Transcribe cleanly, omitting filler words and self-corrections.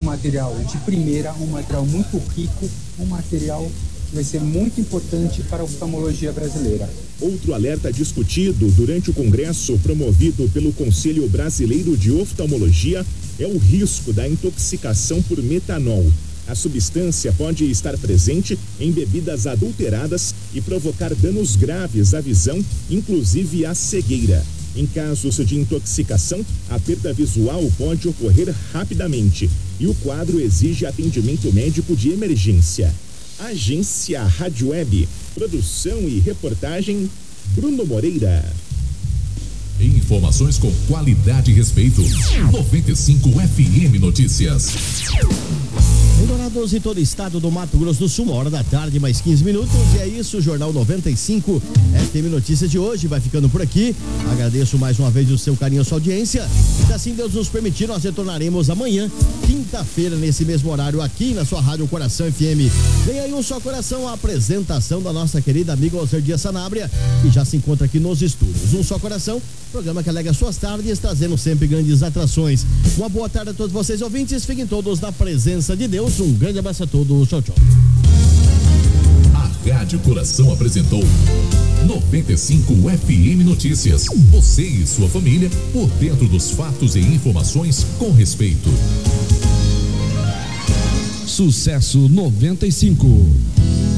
material de primeira, um material muito rico, um material que vai ser muito importante para a oftalmologia brasileira. Outro alerta discutido durante o congresso promovido pelo Conselho Brasileiro de Oftalmologia é o risco da intoxicação por metanol. A substância pode estar presente em bebidas adulteradas e provocar danos graves à visão, inclusive à cegueira. Em casos de intoxicação, a perda visual pode ocorrer rapidamente e o quadro exige atendimento médico de emergência. Agência Rádio Web, produção e reportagem, Bruno Moreira. Informações com qualidade e respeito. 95 FM Notícias. Em Dourados e todo o estado do Mato Grosso do Sul, 1h da tarde, mais 15 minutos. E é isso, o Jornal 95 FM Notícias de hoje vai ficando por aqui. Agradeço mais uma vez o seu carinho e a sua audiência. Se assim Deus nos permitir, nós retornaremos amanhã, quinta-feira, nesse mesmo horário, aqui na sua Rádio Coração FM. Vem aí um Só Coração, a apresentação da nossa querida amiga Alzer Dias Sanabria, que já se encontra aqui nos estúdios. Um Só Coração, programa que alega suas tardes, trazendo sempre grandes atrações. Uma boa tarde a todos vocês, ouvintes. Fiquem todos na presença de Deus. Um grande abraço a todos. Tchau, tchau. A Rádio Coração apresentou 95 FM Notícias. Você e sua família por dentro dos fatos e informações com respeito. Sucesso 95.